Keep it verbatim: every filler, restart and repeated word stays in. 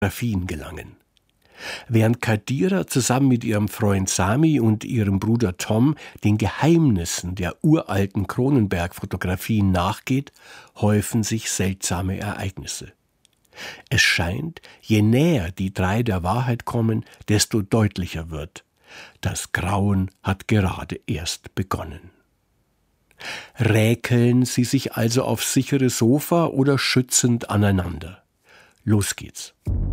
Fotografien gelangen. Während Kadira zusammen mit ihrem Freund Sami und ihrem Bruder Tom den Geheimnissen der uralten Cronenberg-Fotografien nachgeht, häufen sich seltsame Ereignisse. Es scheint, je näher die drei der Wahrheit kommen, desto deutlicher wird: Das Grauen hat gerade erst begonnen. Räkeln sie sich also aufs sichere Sofa oder schützend aneinander? Los geht's.